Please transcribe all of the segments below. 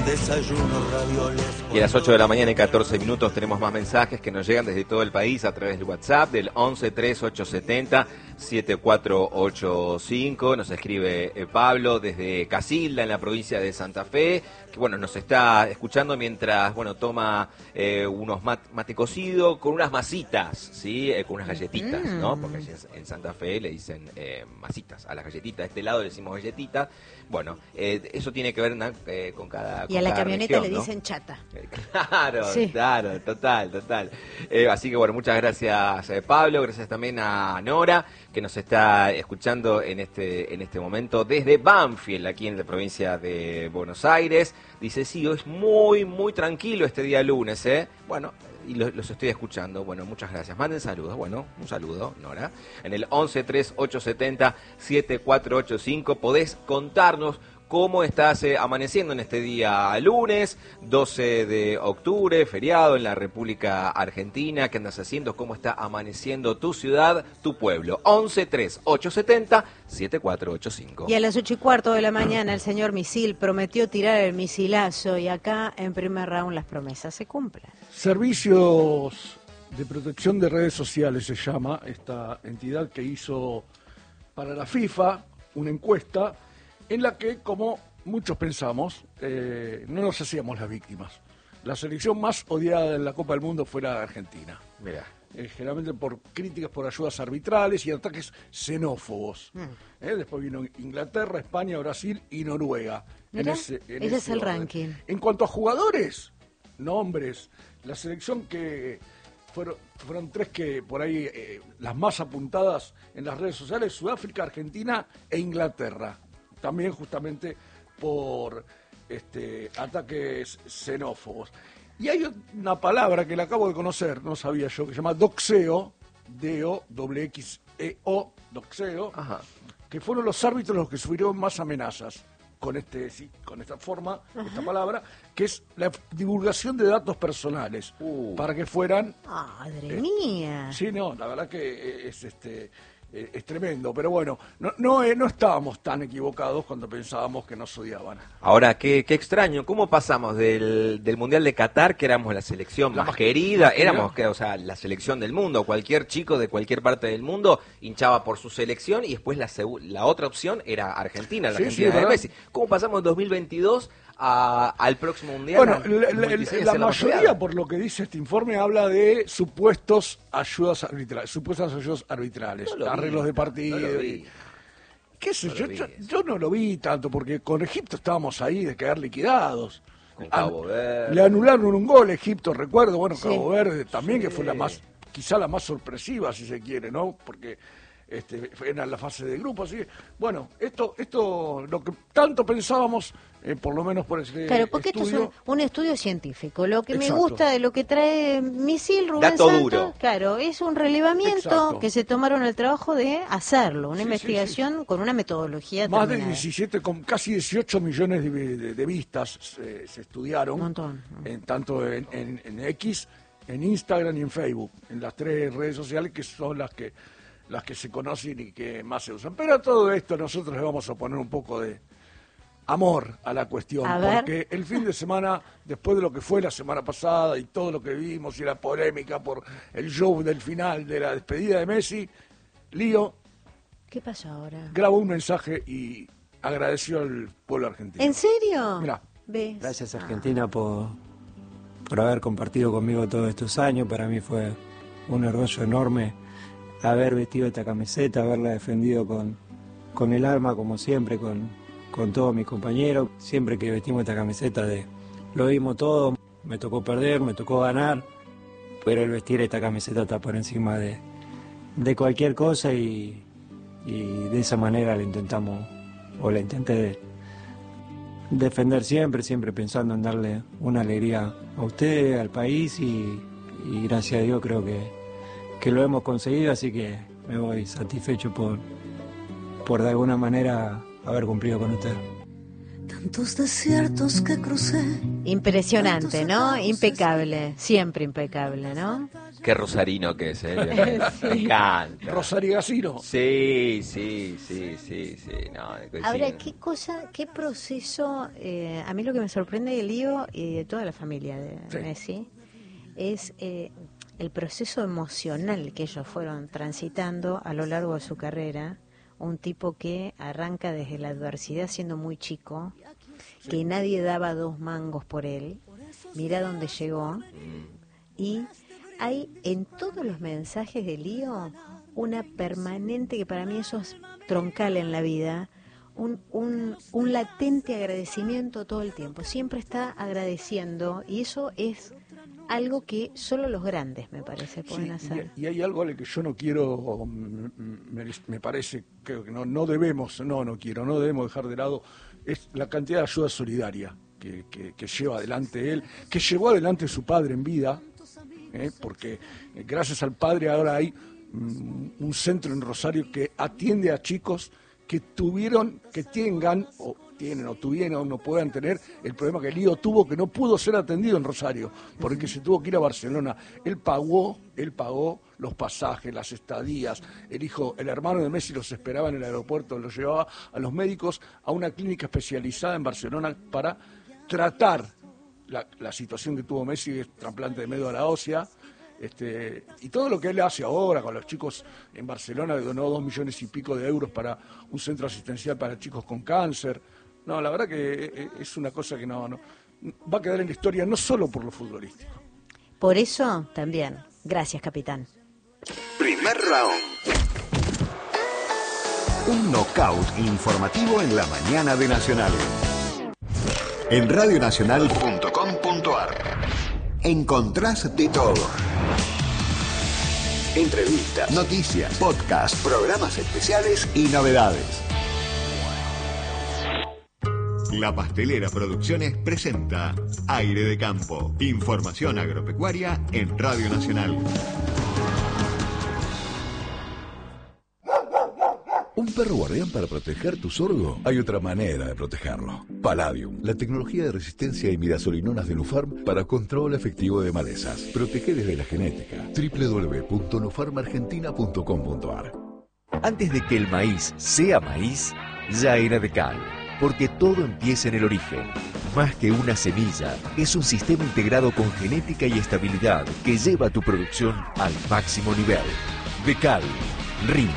desayuno, ravioles. Y a las 8 de la mañana y 14 minutos tenemos más mensajes que nos llegan desde todo el país a través del WhatsApp del 11 3870 7485. Nos escribe Pablo desde Casilda, en la provincia de Santa Fe, que bueno, nos está escuchando mientras toma unos mate cocido con unas masitas, ¿sí? Con unas galletitas, ¿no? Porque allí en Santa Fe le dicen masitas a las galletitas. De este lado le decimos galletitas. Bueno, eso tiene que ver con cada Y a la camioneta región, le ¿no? dicen chata. Claro, Sí. claro, total. Así que bueno, muchas gracias Pablo, gracias también a Nora, que nos está escuchando en este momento desde Banfield, aquí en la provincia de Buenos Aires. Dice, sí, es muy tranquilo este día lunes, Bueno, y los estoy escuchando. Bueno, muchas gracias. Manden saludos. Bueno, un saludo, Nora. En el 11 3870 7485 podés contarnos cómo estás amaneciendo en este día lunes, 12 de octubre, feriado en la República Argentina. ¿Qué andas haciendo? ¿Cómo está amaneciendo tu ciudad, tu pueblo? 11 3870 7485. Y a las 8:15 de la mañana el señor Misil prometió tirar el misilazo y acá en primer round las promesas se cumplen. Servicios de Protección de Redes Sociales se llama esta entidad que hizo para la FIFA una encuesta en la que, como muchos pensamos, no nos hacíamos las víctimas. La selección más odiada en la Copa del Mundo fue la Argentina. Mirá. Generalmente por críticas por ayudas arbitrales y ataques xenófobos. Después vino Inglaterra, España, Brasil y Noruega. Mirá, ese es el orden. ranking. En cuanto a jugadores, nombres, la selección que fueron tres que por ahí, las más apuntadas en las redes sociales, Sudáfrica, Argentina e Inglaterra. También justamente por ataques xenófobos. Y hay una palabra que la acabo de conocer, no sabía yo, que se llama doxeo, D-O-X-E-O, doxeo, Ajá. que fueron los árbitros los que sufrieron más amenazas con esta forma, esta palabra, que es la divulgación de datos personales, para que fueran... ¡Madre mía! Sí, no, la verdad que es tremendo, pero bueno, no estábamos tan equivocados cuando pensábamos que nos odiaban. Ahora, qué extraño, ¿cómo pasamos del Mundial de Qatar, que éramos la selección más querida, éramos la selección del mundo, cualquier chico de cualquier parte del mundo hinchaba por su selección y después la otra opción era Argentina, la Argentina de Messi? ¿Cómo pasamos en 2022 al próximo Mundial? Bueno, la mayoría, por lo que dice este informe, habla de supuestas ayudas arbitrales, arreglos de partido. ¿Qué sé yo no lo vi tanto, porque con Egipto estábamos ahí de quedar liquidados. Con Cabo Verde. Le anularon un gol a Egipto, recuerdo, Sí. Cabo Verde también, que fue quizá la más sorpresiva, si se quiere, ¿no? Porque era la fase de grupo, así que, bueno, esto lo que tanto pensábamos, por lo menos por ese Claro, porque estudio. esto es un estudio científico. Lo que Exacto. me gusta de lo que trae Misil Rubén Dato Santos, duro. claro, es un relevamiento Exacto. que se tomaron el trabajo de hacerlo, una Sí, investigación con una metodología Más de determinada. 17, con casi 18 millones de vistas se estudiaron, Un montón. Tanto en X, en Instagram y en Facebook, en las tres redes sociales que son las que se conocen y que más se usan. Pero a todo esto nosotros le vamos a poner un poco de amor a la cuestión, A ver. porque el fin de semana, después de lo que fue la semana pasada y todo lo que vimos y la polémica por el show del final de la despedida de Messi, Lío ¿Qué pasó ahora? grabó un mensaje y agradeció al pueblo argentino. ¿En serio? Mirá. ¿Ves? Gracias Argentina por haber compartido conmigo todos estos años. Para mí fue un orgullo enorme haber vestido esta camiseta, haberla defendido con el alma, como siempre, con todos mis compañeros. Siempre que vestimos esta camiseta lo dimos todo. Me tocó perder, me tocó ganar, pero el vestir esta camiseta está por encima de cualquier cosa y de esa manera la intenté defender siempre pensando en darle una alegría a usted, al país y gracias a Dios creo que lo hemos conseguido, así que me voy satisfecho por de alguna manera haber cumplido con usted. Tantos desiertos que crucé. Impresionante, ¿no? Impecable, siempre impecable, ¿no? Qué rosarino que es, ¿eh? Me encanta. Rosarigacino. Sí. No, Ahora, qué proceso, a mí lo que me sorprende de Lío y de toda la familia de Messi es el proceso emocional que ellos fueron transitando a lo largo de su carrera. Un tipo que arranca desde la adversidad siendo muy chico, que nadie daba 2 mangos por él, mira dónde llegó, y hay en todos los mensajes de Lío una permanente, que para mí eso es troncal en la vida, un latente agradecimiento todo el tiempo, siempre está agradeciendo, y eso es algo que solo los grandes, me parece, pueden hacer. Y hay algo, Ale, que yo no quiero, me parece que no debemos dejar de lado, es la cantidad de ayuda solidaria que lleva adelante él, que llevó adelante su padre en vida, porque gracias al padre ahora hay un centro en Rosario que atiende a chicos que tuvieron, que tengan, o tienen, o tuvieron, o no puedan tener el problema que Lío tuvo, que no pudo ser atendido en Rosario, porque se tuvo que ir a Barcelona. Él pagó los pasajes, las estadías, el hermano de Messi los esperaba en el aeropuerto, los llevaba a los médicos a una clínica especializada en Barcelona para tratar la situación que tuvo Messi, que es trasplante de médula ósea. Y todo lo que él hace ahora con los chicos en Barcelona, donó 2 millones y pico de euros para un centro asistencial para chicos con cáncer. No, la verdad que es una cosa que no va a quedar en la historia, no solo por lo futbolístico. Por eso también, gracias, capitán. Primer round. Un knockout informativo en la mañana de Nacional. En radionacional.com.ar encontrás de todo. Entrevistas, noticias, podcasts, programas especiales y novedades. La Pastelera Producciones presenta Aire de Campo. Información agropecuaria en Radio Nacional. ¿Un perro guardián para proteger tu sorgo? Hay otra manera de protegerlo. Palladium, la tecnología de resistencia a imidazolinonas de Nufarm para control efectivo de malezas. Protege desde la genética. www.nufarmargentina.com.ar. Antes de que el maíz sea maíz, ya era Decal. Porque todo empieza en el origen. Más que una semilla, es un sistema integrado con genética y estabilidad que lleva tu producción al máximo nivel. Decal, rinde.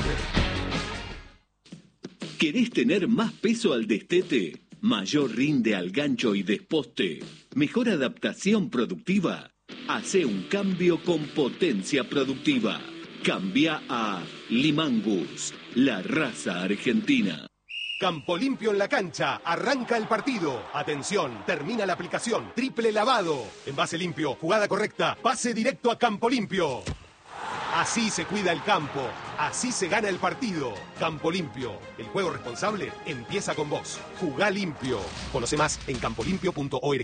¿Querés tener más peso al destete? ¿Mayor rinde al gancho y desposte? ¿Mejor adaptación productiva? Hacé un cambio con potencia productiva. Cambia a Limangus, la raza argentina. Campo Limpio en la cancha, arranca el partido. Atención, termina la aplicación. Triple lavado. Envase limpio, jugada correcta, pase directo a Campo Limpio. Así se cuida el campo, así se gana el partido. Campo Limpio, el juego responsable empieza con vos. Jugá limpio. Conoce más en campolimpio.org.